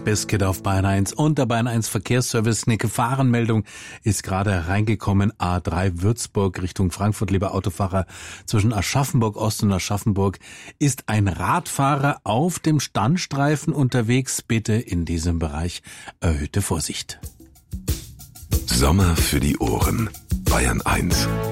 Limp Bizkit auf Bayern 1 und der Bayern 1 Verkehrsservice. Eine Gefahrenmeldung ist gerade reingekommen. A3 Würzburg Richtung Frankfurt, lieber Autofahrer. Zwischen Aschaffenburg Ost und Aschaffenburg ist ein Radfahrer auf dem Standstreifen unterwegs. Bitte in diesem Bereich erhöhte Vorsicht. Sommer für die Ohren. Bayern 1.